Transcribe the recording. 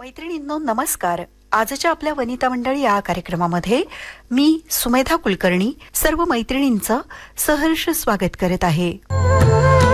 मैत्रिणींनो नमस्कार. आजच्या आपल्या वनिता मंडळी या कार्यक्रमामध्ये मी सुमेधा कुलकर्णी सर्व मैत्रिणींचं सहर्ष स्वागत करत आहे.